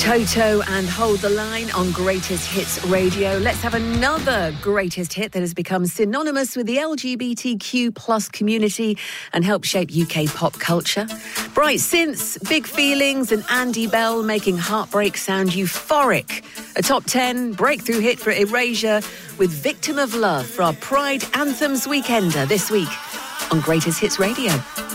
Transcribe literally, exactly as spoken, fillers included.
Toto and Hold the Line on Greatest Hits Radio. Let's have another greatest hit that has become synonymous with the L G B T Q plus community and helped shape U K pop culture. Bright Synths, Big Feelings and Andy Bell making Heartbreak sound euphoric. A top ten breakthrough hit for Erasure with Victim of Love for our Pride Anthems Weekender this week on Greatest Hits Radio.